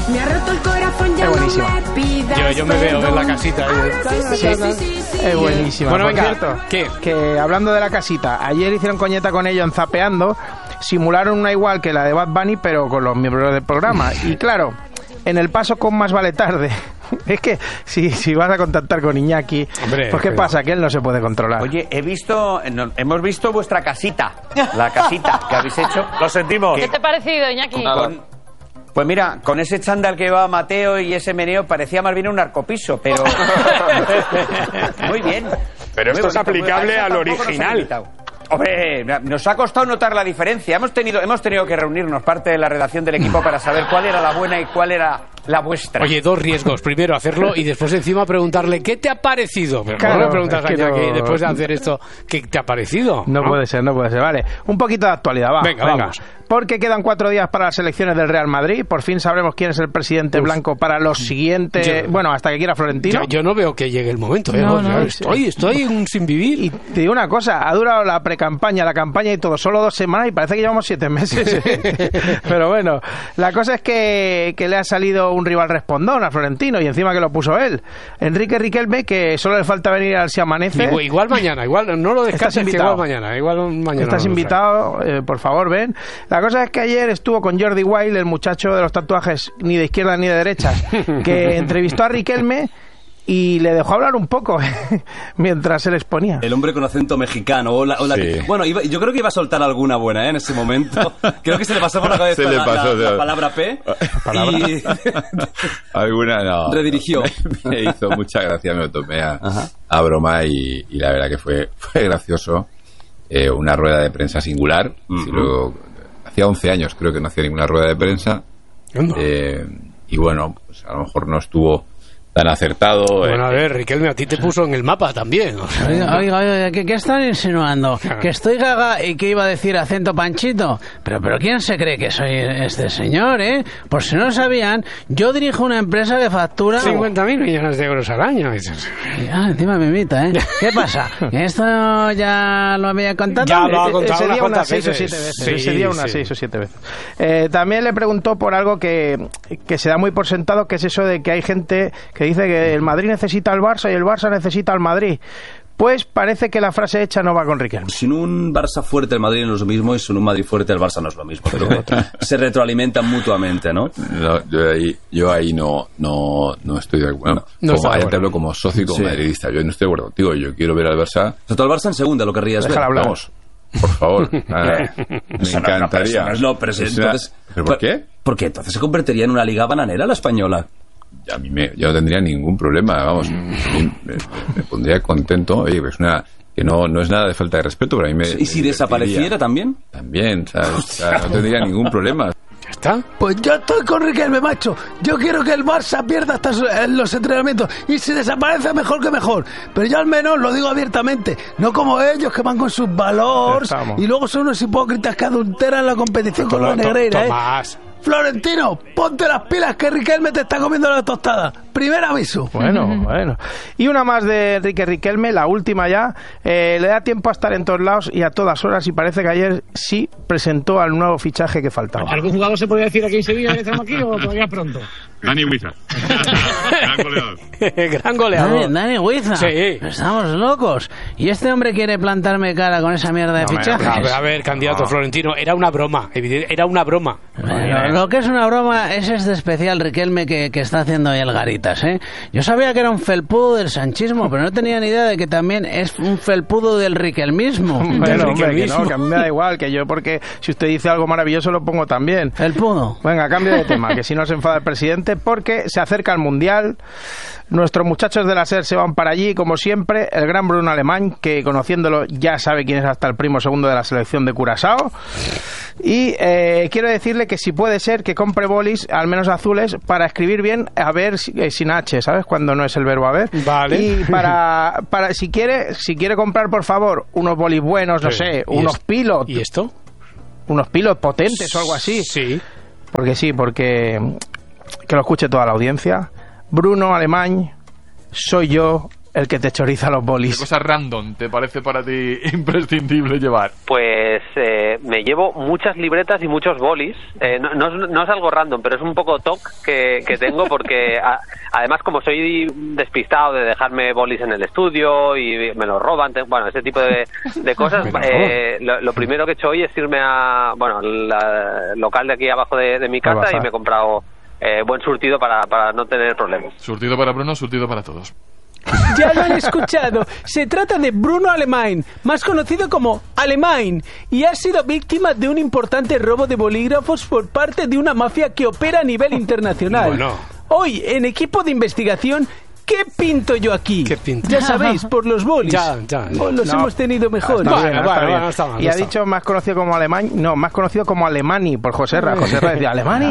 Me ha roto el corazón, ya es buenísima. no me pidas Yo me veo en la casita. Es buenísima. Bueno, por venga, cierto, ¿qué? que hablando de la casita, ayer hicieron coñeta con ello en Zapeando, simularon una igual que la de Bad Bunny, pero con los miembros del programa. Y claro, en el paso con Más vale tarde, es que si vas a contactar con Iñaki, hombre, pues ¿qué pero... pasa? Que él no se puede controlar. Oye, hemos visto vuestra casita, la casita que habéis hecho. Lo sentimos. ¿Qué te ha parecido, Iñaki? Pues mira, con ese chándal que llevaba Mateo y ese meneo parecía más bien un narcopiso, pero... Muy bien. Pero esto Muy es bonito, aplicable pues, al tampoco nos han original. invitado. Hombre, nos ha costado notar la diferencia. Hemos tenido que reunirnos parte de la redacción del equipo para saber cuál era la buena y cuál era la vuestra. Oye, dos riesgos. Primero hacerlo y después encima preguntarle ¿qué te ha parecido? Pero Claro, no le preguntas a es que Iñaki no... después de hacer esto ¿qué te ha parecido? No puede ser. Vale, un poquito de actualidad, va. Venga, vamos. Porque quedan 4 días para las elecciones del Real Madrid. Por fin sabremos quién es el presidente blanco para los siguientes... Bueno, hasta que quiera Florentino. Yo no veo que llegue el momento. No, estoy sin vivir. Y te digo una cosa, ha durado la pre-campaña, la campaña y todo, solo 2 semanas y parece que llevamos 7 meses. Pero bueno, la cosa es que le ha salido un rival respondón a Florentino y encima que lo puso él. Enrique Riquelme, que solo le falta venir al Si Amanece. Igual mañana, no lo descartes, que igual mañana. Estás invitado, por favor, ven. La cosa es que ayer estuvo con Jordi Wild, el muchacho de los tatuajes ni de izquierda ni de derecha, que entrevistó a Riquelme y le dejó hablar un poco mientras él exponía. El hombre con acento mexicano. Sí. Bueno, yo creo que iba a soltar alguna buena en ese momento. Creo que se le pasó por la cabeza la palabra P. Y... alguna no. Redirigió. Me hizo mucha gracia, me lo tomé a broma y la verdad que fue gracioso. Una rueda de prensa singular. Hacía 11 años creo que no hacía ninguna rueda de prensa. Y bueno, pues a lo mejor no estuvo tan acertado. Bueno, a ver, Riquelme, a ti te puso en el mapa también. O sea, oiga, ¿qué están insinuando? ¿Que estoy gaga y que iba a decir acento panchito? Pero ¿quién se cree que soy este señor, eh? Por si no lo sabían, yo dirijo una empresa que factura... 50.000 millones de euros al año. Encima me invita, ¿eh? ¿Qué pasa? ¿Esto ya lo había contado? Ya lo ha contado ese día unas 6 o 7 veces. veces. Ese día unas 6 o 7 veces. También le preguntó por algo que se da muy por sentado, que es eso de que hay gente que dice que el Madrid necesita al Barça y el Barça necesita al Madrid. Pues parece que la frase hecha no va con Riquelme. Sin un Barça fuerte el Madrid no es lo mismo y sin un Madrid fuerte el Barça no es lo mismo. Pero se retroalimentan mutuamente, ¿no? Yo ahí no estoy de acuerdo. Te hablo como socio y como madridista. Yo no estoy de acuerdo contigo. Yo quiero ver al Barça... O sea, tú al Barça en segunda lo querrías ver. Vamos, por favor. Me encantaría. ¿Pero por qué? Porque entonces se convertiría en una liga bananera la española. Yo no tendría ningún problema, vamos, me pondría contento. Oye, pues que no es nada de falta de respeto, pero a mí me... ¿Y si desapareciera también? También, o sea, no tendría ningún problema. ¿Ya está? Pues yo estoy con Riquelme, macho. Yo quiero que el Barça pierda hasta en los entrenamientos y si desaparece mejor que mejor. Pero yo al menos lo digo abiertamente, no como ellos que van con sus valores y luego son unos hipócritas que adulteran la competición con la Negreira, Tomás. Florentino, ponte las pilas que Riquelme te está comiendo la tostada. Primer aviso. Bueno. Y una más de Enrique Riquelme, la última ya. Le da tiempo a estar en todos lados y a todas horas y parece que ayer sí presentó al nuevo fichaje que faltaba. ¿Algún jugador se podría decir aquí en Sevilla que estamos aquí o todavía pronto? Dani Huiza. Gran goleador. Gran goleador. Dani Huiza. Sí. Estamos locos. ¿Y este hombre quiere plantarme cara con esa mierda de fichajes? A ver, candidato Florentino, era una broma. Era una broma. Lo que es una broma es este especial Riquelme que está haciendo ahí el Garitas, ¿eh? Yo sabía que era un felpudo del sanchismo, pero no tenía ni idea de que también es un felpudo del riquelmismo. Bueno, hombre, que no, que a mí me da igual, que yo porque si usted dice algo maravilloso lo pongo también. Felpudo. Venga, cambio de tema, que si no se enfada el presidente, porque se acerca el Mundial. Nuestros muchachos de la SER se van para allí, como siempre, el gran Bruno Alemán, que conociéndolo ya sabe quién es hasta el primo segundo de la selección de Curazao. Y quiero decirle que si puede ser que compre bolis, al menos azules, para escribir bien, a ver, sin H, ¿sabes? Cuando no es el verbo haber. Vale. Y para si quiere comprar, por favor, unos bolis buenos, no sé, unos pilot. ¿Y esto? Unos pilot potentes o algo así. Sí. Porque que lo escuche toda la audiencia. Bruno Alemán, soy yo, el que te choriza los bolis. ¿Qué cosa random te parece para ti imprescindible llevar? Pues me llevo muchas libretas y muchos bolis. No es algo random, pero es un poco toc que tengo porque además como soy despistado de dejarme bolis en el estudio y me los roban, bueno, ese tipo de cosas, lo primero que he hecho hoy es irme al local de aquí abajo de mi casa y me he comprado buen surtido para no tener problemas. Surtido para Bruno, surtido para todos. Ya lo han escuchado. Se trata de Bruno Alemany, más conocido como Alemany, y ha sido víctima de un importante robo de bolígrafos por parte de una mafia que opera a nivel internacional. Bueno. Hoy, en equipo de investigación, ¿qué pinto yo aquí? ¿Qué pinto? Ya sabéis, por los bolis. Ya. O los hemos tenido mejor. Bueno, está mal. Y ha dicho más conocido como Alemany, más conocido como Alemany por Joserra. Joserra decía, Alemany,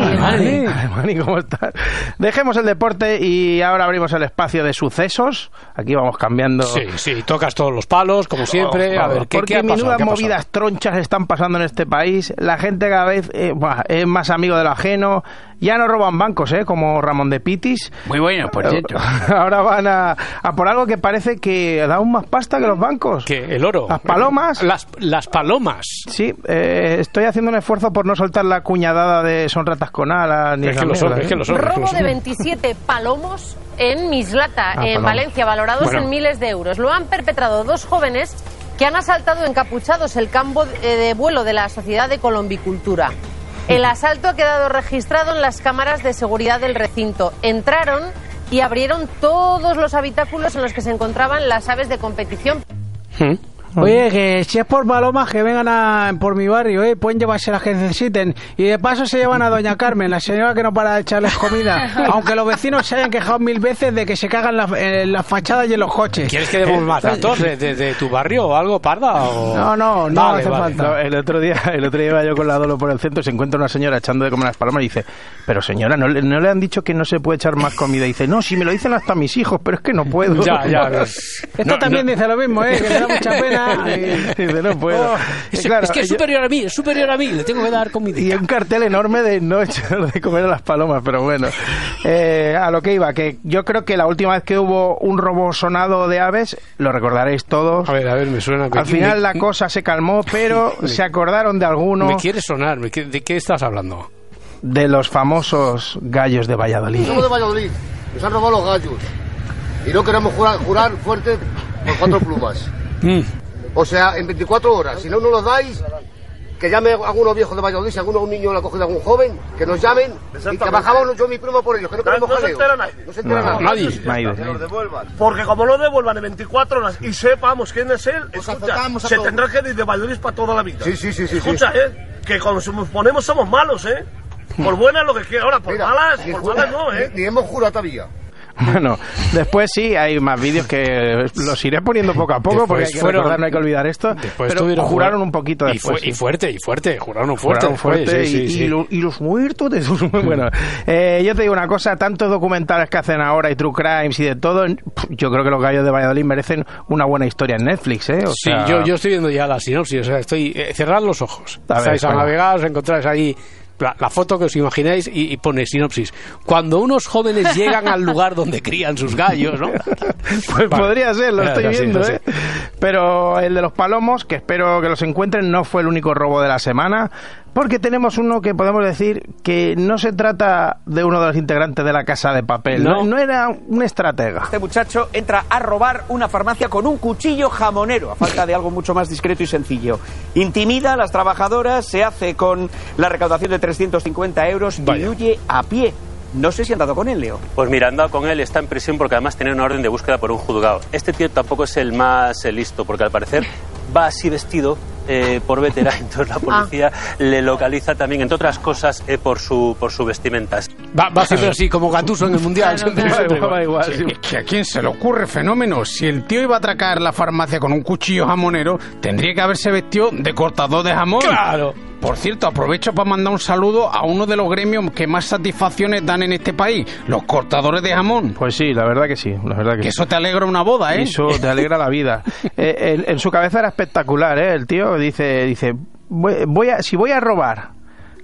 ¿cómo estás? Dejemos el deporte y ahora abrimos el espacio de sucesos. Aquí vamos cambiando. Sí, tocas todos los palos, como siempre. A ver, porque ¿qué ha pasado? menudas movidas tronchas están pasando en este país. La gente cada vez es más amigo de lo ajeno. Ya no roban bancos, como Ramón de Pitis. Muy bueno, por cierto. Ahora van a por algo que parece que da aún más pasta que los bancos. ¿Qué? ¿El oro? Las palomas. Las palomas. Sí, estoy haciendo un esfuerzo por no soltar la cuñadada de son ratas con alas. Ni es que lo son. Robo de 27 palomos en Mislata, en Valencia, valorados en miles de euros. Lo han perpetrado dos jóvenes que han asaltado encapuchados el campo de vuelo de la Sociedad de Colombicultura. El asalto ha quedado registrado en las cámaras de seguridad del recinto. Entraron y abrieron todos los habitáculos en los que se encontraban las aves de competición. Oye, que si es por palomas, que vengan por mi barrio, pueden llevarse las que necesiten. Y de paso se llevan a doña Carmen, la señora que no para de echarles comida. Aunque los vecinos se hayan quejado 1000 veces de que se cagan en las fachadas y en los coches. ¿Quieres que demos más datos de tu barrio o algo, Parda? O... No hace falta. No, el otro día iba yo con la Dolo por el centro y se encuentra una señora echando de comer las palomas y dice, pero señora, ¿no le han dicho que no se puede echar más comida? Y dice, no, si me lo dicen hasta mis hijos, pero es que no puedo. Ya. Esto también dice lo mismo, que me da mucha pena. Dice, no puedo. Claro, es que es superior a mí, le tengo que dar comida. Y un cartel enorme de no echar de comer a las palomas, pero bueno. A lo que iba, que yo creo que la última vez que hubo un robo sonado de aves, lo recordaréis todos. A ver, me suena. Al final la cosa se calmó, pero se acordaron de alguno. Me quiere sonar, ¿de qué estás hablando? De los famosos gallos de Valladolid. Somos de Valladolid, nos han robado los gallos. Y no queremos jurar fuerte por 4 plumas. O sea, en 24 horas. Si no nos los dais, que llame a algunos viejos de Valladolid, si un niño lo ha cogido algún joven, que nos llamen y que bajamos yo y mi primo por ellos, que no queremos jaleo. No se entera nadie. Que nos devuelvan. Porque como lo devuelvan en 24 horas y sepamos quién es él, escucha, se tendrá que ir de Valladolid para toda la vida. Sí. Escucha, que cuando nos ponemos somos malos, Por buenas lo que quiera, ahora por malas no, Ni hemos jurado todavía. Bueno, después sí, hay más vídeos que los iré poniendo poco a poco, porque no hay que olvidar esto. Pero juraron un poquito después. Y fuerte, juraron fuerte. Y los muertos de sus... Bueno, yo te digo una cosa, tantos documentales que hacen ahora y True Crimes y de todo, yo creo que los gallos de Valladolid merecen una buena historia en Netflix, O sea... yo estoy viendo ya la sinopsis, o sea, cerrad los ojos. Estáis a navegar, os encontráis ahí... La foto que os imagináis y pone sinopsis. Cuando unos jóvenes llegan al lugar donde crían sus gallos, ¿no? Pues podría ser, lo estoy viendo, Pero el de los palomos, que espero que los encuentren, no fue el único robo de la semana, porque tenemos uno que podemos decir que no se trata de uno de los integrantes de la Casa de Papel, no era un estratega. Este muchacho entra a robar una farmacia con un cuchillo jamonero, a falta de algo mucho más discreto y sencillo. Intimida a las trabajadoras, se hace con la recaudación de 350 euros y huye a pie. No sé si han dado con él, Leo. Pues mira, han dado con él, está en prisión porque además tiene una orden de búsqueda por un juzgado. Este tío tampoco es el más listo, porque al parecer va así vestido por veterano, entonces la policía le localiza también, entre otras cosas, por su vestimenta. Va siempre así, como Gattuso en el Mundial. Va igual. Es que a quién se le ocurre, fenómeno. Si el tío iba a atracar la farmacia con un cuchillo jamonero, tendría que haberse vestido de cortador de jamón. ¡Claro! Por cierto, aprovecho para mandar un saludo a uno de los gremios que más satisfacciones dan en este país, los cortadores de jamón. Pues sí, la verdad que sí. Que eso te alegra una boda, Eso te alegra la vida. En su cabeza era espectacular, El tío dice, si voy a robar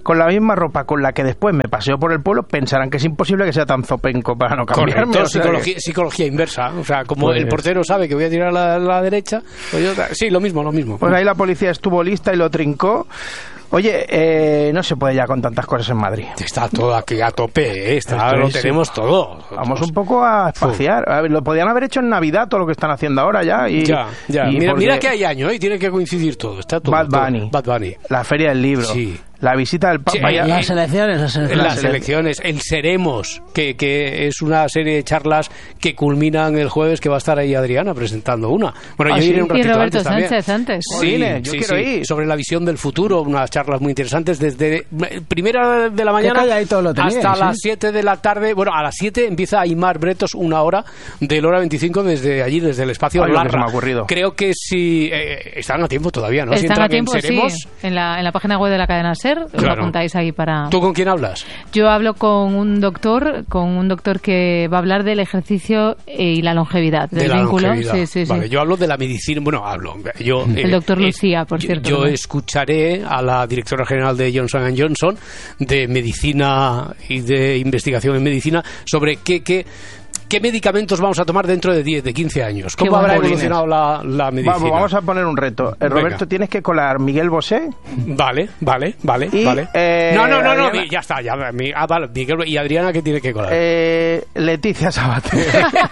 con la misma ropa con la que después me paseo por el pueblo, pensarán que es imposible que sea tan zopenco para no cambiarme. Correcto, psicología inversa. O sea, como pues el portero sabe que voy a tirar a la derecha, pues yo, sí, lo mismo. Pues ahí la policía estuvo lista y lo trincó. Oye, no se puede ya con tantas cosas en Madrid. Está todo aquí a tope, lo tenemos todo. Vamos un poco a espaciar. A ver, lo podían haber hecho en Navidad, todo lo que están haciendo ahora ya. Ya. Mira que hay año, y tiene que coincidir todo. Está todo. Bad Bunny. La Feria del Libro. Sí. La visita del Papa. Las elecciones, el Seremos, que es una serie de charlas que culminan el jueves, que va a estar ahí Adriana presentando una. Bueno, yo iré un ratito y Roberto antes Sánchez también. antes. Yo quiero ir. Sobre la visión del futuro, unas charlas muy interesantes desde primera de la mañana hasta las 7 de la tarde. Bueno, a las 7 empieza Aimar Bretos, 1 hora del hora 25 desde allí, desde el espacio Larra. Creo que si están a tiempo todavía, ¿no? Están si a tiempo, Seremos, sí. En la página web de la cadena SER. Os lo apuntáis ahí para... ¿Tú con quién hablas? Yo hablo con un doctor que va a hablar del ejercicio y la longevidad, del vínculo. Longevidad. Sí. Vale, yo hablo de la medicina, el doctor Lucía, por cierto. Yo escucharé a la directora general de Johnson & Johnson de medicina y de investigación en medicina sobre qué medicamentos vamos a tomar dentro de 10, de 15 años. ¿Cómo habrá evolucionado la medicina? Vamos a poner un reto. Roberto, tienes que colar Miguel Bosé. Vale. Y, No, ya está. Miguel y Adriana, ¿qué tiene que colar? Leticia Sabater.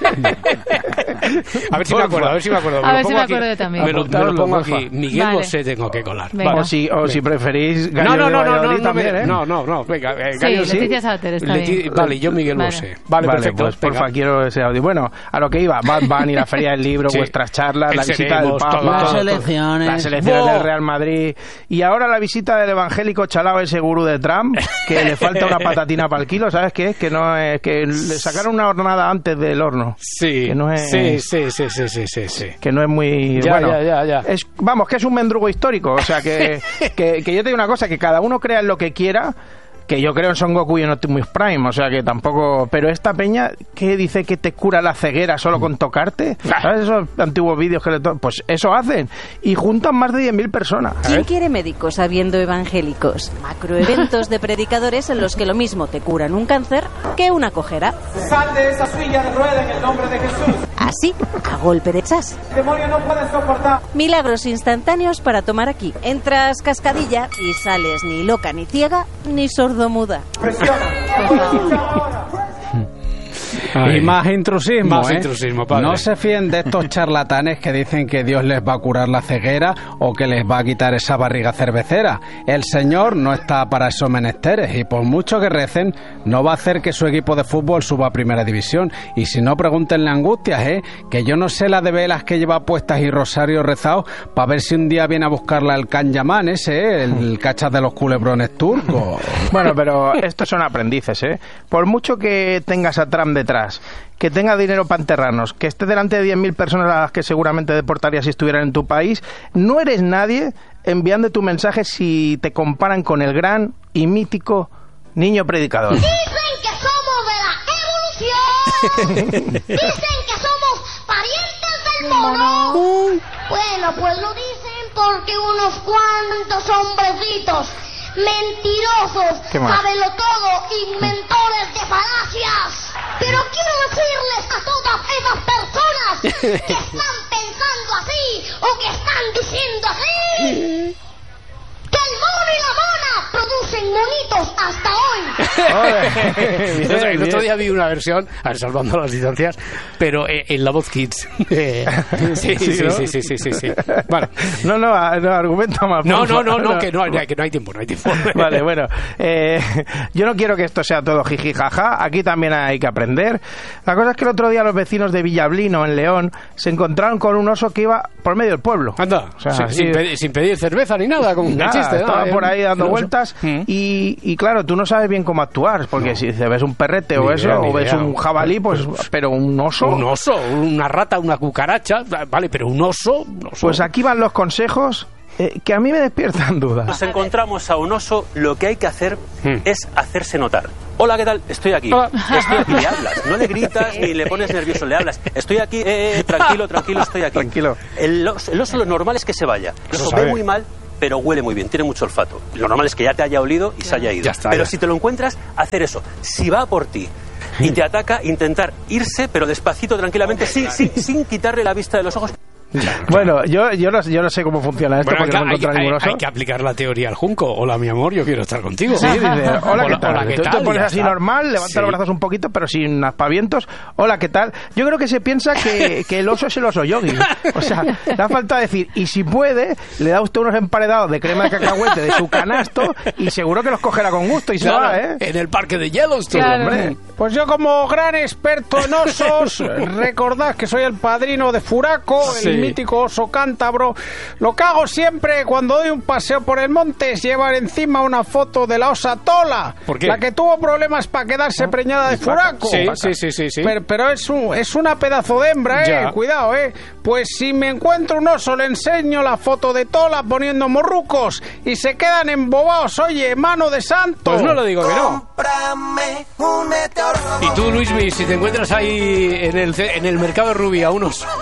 A ver si me acuerdo. A ver si me acuerdo yo también. Me lo pongo aquí. Miguel Bosé tengo que colar. O si preferís Gallo de Valladolid también, ¿eh? No, venga. Leticia Sabater está bien. Vale, yo Miguel Bosé. Vale, perfecto. Pues porfa, quiero ese audio. Bueno, a lo que iba, Bad Bunny, la Feria del Libro, vuestras charlas, la visita del Papa, las elecciones del Real Madrid, y ahora la visita del evangélico chalao, ese gurú de Trump, que le falta una patatina para el kilo, ¿sabes qué es? Que no es, que le sacaron una hornada antes del horno. Sí. Que no es, sí. Que no es muy... Ya. Vamos, que es un mendrugo histórico, o sea, que yo te digo una cosa, que cada uno crea en lo que quiera, que yo creo en Son Goku y en Optimus Prime, o sea que tampoco... Pero esta peña que dice que te cura la ceguera solo con tocarte, ¿sabes esos antiguos vídeos que pues eso hacen, y juntan más de 10.000 personas. ¿Quién quiere médicos habiendo evangélicos? Macroeventos de predicadores en los que lo mismo te curan un cáncer que una cojera. Sal de esa silla de rueda en el nombre de Jesús. Así, a golpe de chas. El demonio no puede soportar. Milagros instantáneos para tomar aquí. Entras cascadilla y sales ni loca ni ciega ni sordomuda. Y más intrusismo, padre. No se fíen de estos charlatanes que dicen que Dios les va a curar la ceguera o que les va a quitar esa barriga cervecera. El Señor no está para esos menesteres y por mucho que recen, no va a hacer que su equipo de fútbol suba a primera división. Y si no, pregúntenle a Angustias, que yo no sé la de velas que lleva puestas y rosario rezado para ver si un día viene a buscarla el Can Yaman ese, el cachas de los culebrones turcos. Bueno, pero estos son aprendices, Por mucho que tengas a Trump detrás, que tenga dinero para enterrarnos, que esté delante de 10.000 personas a las que seguramente deportarías si estuvieran en tu país, no eres nadie enviando tu mensaje si te comparan con el gran y mítico niño predicador. Dicen que somos de la evolución. Dicen que somos parientes del mono. Bueno, pues lo dicen porque unos cuantos hombrecitos mentirosos, sabelotodo, inventores de falacias. Pero quiero decirles a todas esas personas que están pensando así o que están diciendo así, que el mono y la mona producen monitos hasta hoy. El otro día vi una versión, salvando las distancias, pero en la voz Kids. Sí. Bueno. No, argumenta más. No, que no hay tiempo. Vale, bueno. Yo no quiero que esto sea todo jiji jaja. Aquí también hay que aprender. La cosa es que el otro día los vecinos de Villablino, en León, se encontraron con un oso que iba por medio del pueblo. Anda, o sea, sin pedir cerveza ni nada, con chiste. Estaba por ahí dando vueltas y claro, tú no sabes bien cómo actuar, porque si ves un perrete o eso, o ves un jabalí, pues, pero un oso... Un oso, una rata, una cucaracha, vale, pero un oso... Pues aquí van los consejos que a mí me despiertan dudas. Nos encontramos a un oso, lo que hay que hacer es hacerse notar. Hola, ¿qué tal? Estoy aquí. Estoy aquí, le hablas. No le gritas ni le pones nervioso, le hablas. Estoy aquí, tranquilo, estoy aquí. Tranquilo. El oso lo normal es que se vaya. El oso ve muy mal pero huele muy bien, tiene mucho olfato. Lo normal es que ya te haya olido y se haya ido. Pero si te lo encuentras, hacer eso. Si va por ti y te ataca, intentar irse, pero despacito, tranquilamente, sin quitarle la vista de los ojos. Bueno, yo no sé cómo funciona esto, porque no me encuentro ningún oso. Hay que aplicar la teoría al junco. Hola, mi amor, yo quiero estar contigo. Sí, dice, hola, ¿qué tal? Tú te pones así normal, levanta los brazos un poquito, pero sin aspavientos. Hola, ¿qué tal? Yo creo que se piensa que el oso es el oso yogi. O sea, da falta decir, y si puede, le da usted unos emparedados de crema de cacahuete de su canasto y seguro que los cogerá con gusto y se va, ¿eh? En el parque de Yellowstone, hombre. Pues yo, como gran experto en osos, recordad que soy el padrino de Furaco, el mítico oso cántabro. Lo que hago siempre cuando doy un paseo por el monte es llevar encima una foto de la osa Tola, la que tuvo problemas para quedarse preñada de Furaco. Sí. Pero es una pedazo de hembra, cuidado, Pues si me encuentro un oso, le enseño la foto de Tola poniendo morrucos y se quedan embobados. Oye, mano de santo. Pues no lo digo que no. Y tú, Luismi, si te encuentras ahí en el mercado de Rubí a un oso,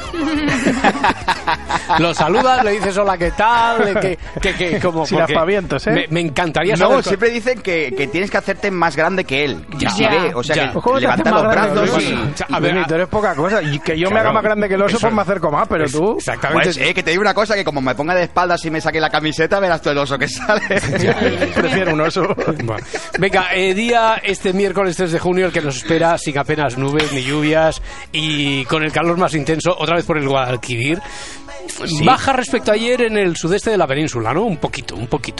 lo saludas, le dices hola, ¿qué tal? Como, sin aspavientos, me encantaría saber. No, siempre dicen que tienes que hacerte más grande que él. O sea, que levanta los brazos y... A ver, tú eres poca cosa. Y que yo me haga más grande que el oso, pues me acerco más, pero tú... Exactamente. Pues, que te digo una cosa, que como me ponga de espaldas y me saque la camiseta, verás tú el oso que sale. Prefiero un oso. Bueno. Venga, día este miércoles 3 de junio, el que nos espera sin apenas nubes ni lluvias y con el calor más intenso, otra vez por el Guadalquivir. Baja respecto a ayer en el sudeste de la península, ¿no? Un poquito.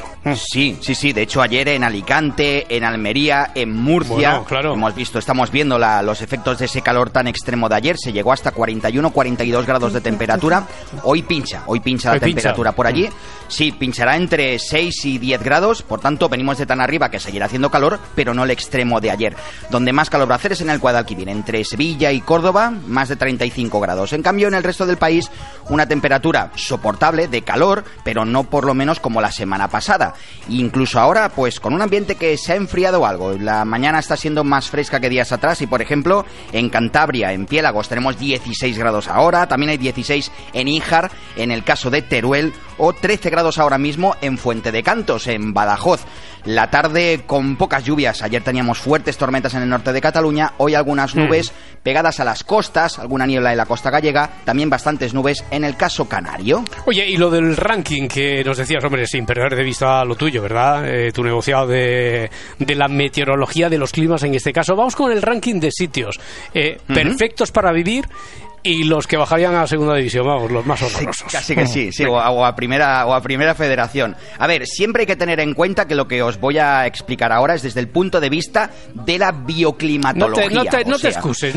Sí. De hecho, ayer en Alicante, en Almería, en Murcia, estamos viendo los efectos de ese calor tan extremo de ayer. Se llegó hasta 41-42 grados de temperatura. Hoy pincha la temperatura por allí. Sí, pinchará entre 6 y 10 grados. Por tanto, venimos de tan arriba que seguirá haciendo calor, pero no el extremo de ayer. Donde más calor va a hacer es en el Guadalquivir, entre Sevilla y Córdoba, más de 35 grados. En cambio, en el resto del país, una temperatura soportable de calor, pero no por lo menos como la semana pasada. Incluso ahora, pues con un ambiente que se ha enfriado algo. La mañana está siendo más fresca que días atrás y, por ejemplo, en Cantabria, en Piélagos, tenemos 16 grados ahora. También hay 16 en Híjar, en el caso de Teruel, o 13 grados ahora mismo en Fuente de Cantos, en Badajoz. La tarde con pocas lluvias. Ayer teníamos fuertes tormentas en el norte de Cataluña. Hoy algunas nubes pegadas a las costas, alguna niebla en la costa gallega. También bastantes nubes en el caso canario. Oye, y lo del ranking que nos decías, hombre, sin perder de vista lo tuyo, ¿verdad? Tu negociado de la meteorología de los climas en este caso. Vamos con el ranking de sitios perfectos para vivir y los que bajarían a segunda división, vamos, los más horrorosos. Casi que sí, o a primera federación. A ver, siempre hay que tener en cuenta que lo que os voy a explicar ahora es desde el punto de vista de la bioclimatología. No te excuses.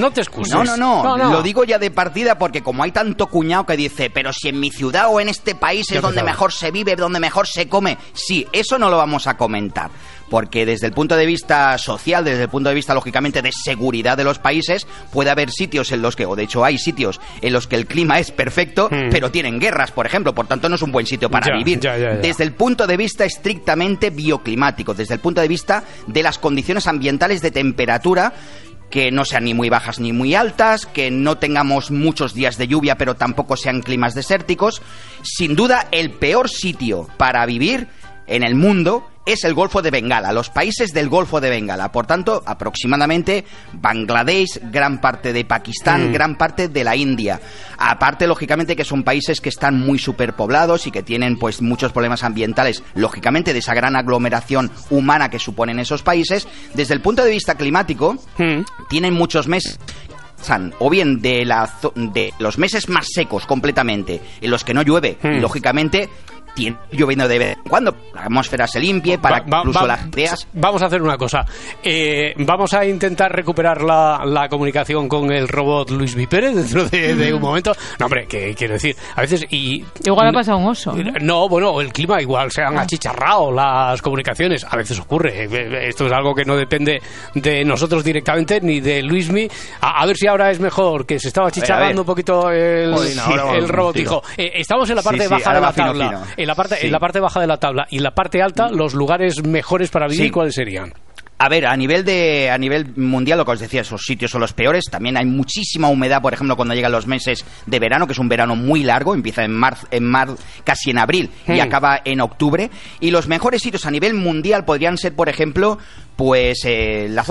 No, lo digo ya de partida porque como hay tanto cuñado que dice, pero si en mi ciudad o en este país es donde mejor se vive, donde mejor se come. Sí, eso no lo vamos a comentar. Porque desde el punto de vista social, desde el punto de vista, lógicamente, de seguridad de los países, puede haber sitios en los que, o de hecho hay sitios en los que el clima es perfecto, pero tienen guerras, por ejemplo, por tanto no es un buen sitio para vivir. Desde el punto de vista estrictamente bioclimático, desde el punto de vista de las condiciones ambientales de temperatura, que no sean ni muy bajas ni muy altas, que no tengamos muchos días de lluvia, pero tampoco sean climas desérticos. Sin duda, el peor sitio para vivir en el mundo es el Golfo de Bengala, los países del Golfo de Bengala. Por tanto, aproximadamente Bangladesh, gran parte de Pakistán, gran parte de la India. Aparte, lógicamente, que son países que están muy superpoblados y que tienen pues muchos problemas ambientales, lógicamente, de esa gran aglomeración humana que suponen esos países. Desde el punto de vista climático, tienen muchos meses o bien de los meses más secos completamente, en los que no llueve, y lógicamente lloviendo de vez en cuando, la atmósfera se limpie para incluso las ideas. Vamos a hacer una cosa, vamos a intentar recuperar la comunicación con el robot Luis Vipérez dentro de un momento. No, hombre, que quiero decir, a veces igual ha pasado un oso, ¿no? No, bueno, el clima igual se han achicharrado las comunicaciones, a veces ocurre. Esto es algo que no depende de nosotros directamente ni de Luismi. A ver si ahora es mejor, que se estaba achicharrando un poquito el robotijo. Estamos en la parte baja de la tabla. En la parte baja de la tabla y en la parte alta, los lugares mejores para vivir, ¿cuáles serían? A ver, a nivel mundial, lo que os decía, esos sitios son los peores. También hay muchísima humedad, por ejemplo, cuando llegan los meses de verano, que es un verano muy largo, empieza en marzo, casi en abril y acaba en octubre. Y los mejores sitios a nivel mundial podrían ser, por ejemplo, pues la zona